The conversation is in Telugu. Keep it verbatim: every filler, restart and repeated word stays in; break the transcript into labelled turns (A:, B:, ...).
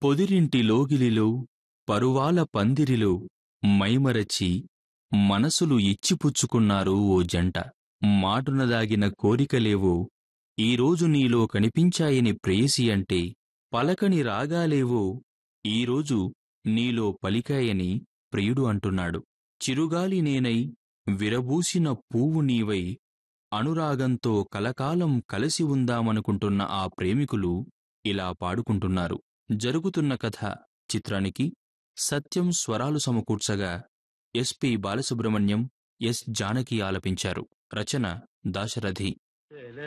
A: పొదిరింటి లోగిలిలో పరువాల పందిరిలో మైమరచి మనసులు ఇచ్చిపుచ్చుకున్నారు ఓ జంట. మాటున దాగిన కోరికలేవో ఈరోజు నీలో కనిపించాయని ప్రేయసి అంటే, పలకని రాగాలేవో ఈరోజు నీలో పలికాయని ప్రియుడు అంటున్నాడు. చిరుగాలి నేనై విరబూసిన పువ్వు నీవై అనురాగంతో కలకాలం కలిసి ఉందామనుకుంటున్న ఆ ప్రేమికులు ఇలా పాడుకుంటున్నారు. జరుగుతున్న కథ చిత్రానికి సత్యం స్వరాలు సమకూర్చగా ఎస్పి బాలసుబ్రహ్మణ్యం, ఎస్ జానకి ఆలపించారు. రచన దాశరథి.